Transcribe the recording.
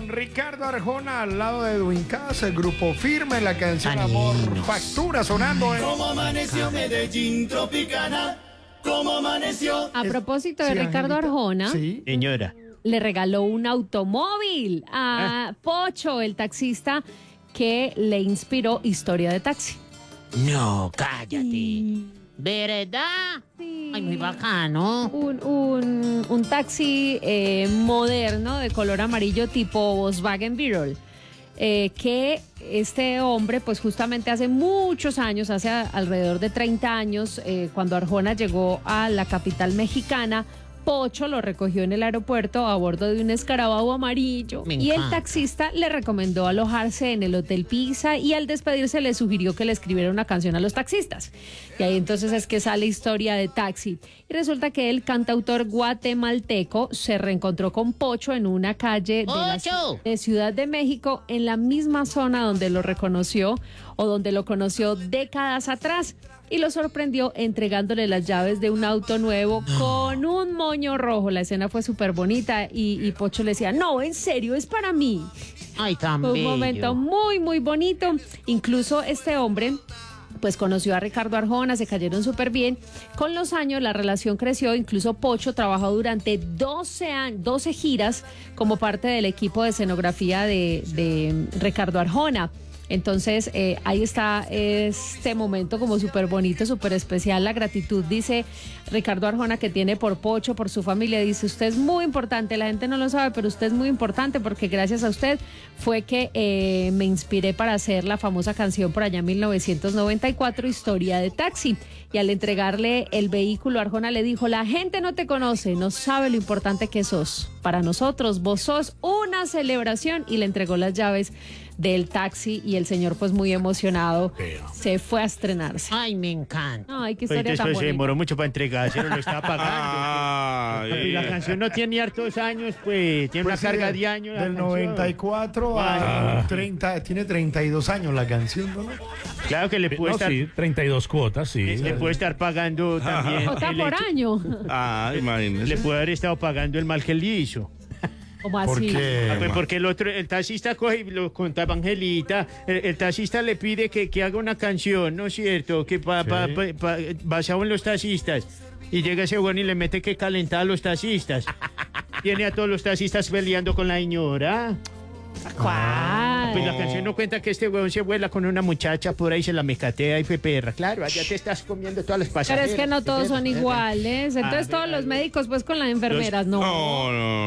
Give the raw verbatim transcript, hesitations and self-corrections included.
con Ricardo Arjona al lado de Edwin Casa, el grupo Firme, la canción Aninos. Amor Factura sonando en... Como amaneció Medellín Tropicana, como amaneció. A propósito de Sí, Ricardo Angelita. Arjona, Sí. Señora. le regaló un automóvil a Pocho, el taxista que le inspiró Historia de Taxi. No, cállate. ¿Verdad? Sí. Ay, muy bacano. Un, un, un taxi eh, moderno de color amarillo tipo Volkswagen Beetle. Eh, que este hombre, pues justamente hace muchos años, hace a- alrededor de treinta años, eh, cuando Arjona llegó a la capital mexicana, Pocho lo recogió en el aeropuerto a bordo de un escarabajo amarillo Me y el encanta. taxista le recomendó alojarse en el Hotel Pisa y al despedirse le sugirió que le escribiera una canción a los taxistas. Y ahí entonces es que sale Historia de Taxi. Y resulta que el cantautor guatemalteco se reencontró con Pocho en una calle de, la ci- ¡Pocho! de Ciudad de México, en la misma zona donde lo reconoció o donde lo conoció décadas atrás. Y lo sorprendió entregándole las llaves de un auto nuevo con un moño rojo. La escena fue súper bonita y, y Pocho le decía, no, en serio, es para mí. Ay, tan Fue un bello. momento muy, muy bonito. Incluso este hombre, pues conoció a Ricardo Arjona, se cayeron súper bien. Con los años la relación creció, incluso Pocho trabajó durante doce, años, doce giras como parte del equipo de escenografía de, de Ricardo Arjona. Entonces, eh, ahí está este momento como súper bonito, súper especial. La gratitud, dice Ricardo Arjona, que tiene por Pocho, por su familia. Dice, usted es muy importante, la gente no lo sabe, pero usted es muy importante porque gracias a usted fue que eh, me inspiré para hacer la famosa canción por allá en mil novecientos noventa y cuatro, Historia de Taxi. Y al entregarle el vehículo, Arjona le dijo, la gente no te conoce, no sabe lo importante que sos. Para nosotros, vos sos una celebración. Y le entregó las llaves del taxi y el señor, pues muy emocionado, se fue a estrenarse. Ay, me encanta. Ay, qué Pues historia tan después se bonita. demoró mucho para entregarse, lo estaba pagando. Y la canción no tiene hartos años, pues tiene Pues sí, una carga del- de años. la Del canción. noventa y cuatro a treinta, tiene treinta y dos años la canción, ¿no? Claro que le puede No, estar, sí, treinta y dos cuotas, sí. le, le puede estar pagando también. Otra el por hecho- año. Ah, Le imagínese. puede haber estado pagando el mal que le hizo. ¿Cómo ¿Por así? qué? Ah, pues porque el otro, el taxista coge y lo contaba Angelita, el, el taxista le pide que, que haga una canción, ¿no es cierto? Que pa, pa- pa- pa- basado en los taxistas. Y llega ese bueno y le mete que calentar a los taxistas. Tiene a todos los taxistas peleando con la señora. ¿Cuál? Pues la canción no cuenta que este huevón se vuela con una muchacha por ahí, se la mecatea y fue perra. Claro, allá te estás comiendo todas las Pero pasajeras. es que no todos son iguales. Entonces Ah, todos mira, los médicos, pues con las enfermeras, no. No, no.